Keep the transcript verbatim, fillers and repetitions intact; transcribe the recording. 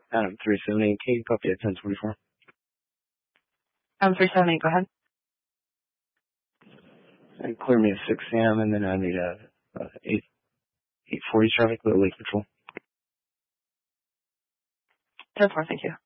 Adam three seventy-eight, can you copy at ten twenty-four? Um, three seventy-eight, go ahead. And clear me at six a m and then I need a, a eight eight forty traffic with lake control. ten four, thank you.